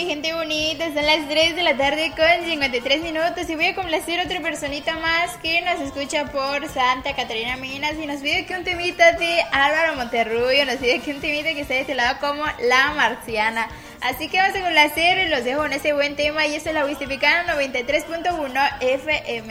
mi gente bonita? Son las 3 de la tarde con 53 minutos y voy a complacer a otra personita más que nos escucha por Santa Catarina Minas y nos pide que un temita de Álvaro Monterrubio, nos pide que un temita que esté de este lado como La Marciana. Así que vamos a complacer y los dejo con ese buen tema y eso es la Justificada 93.1 FM.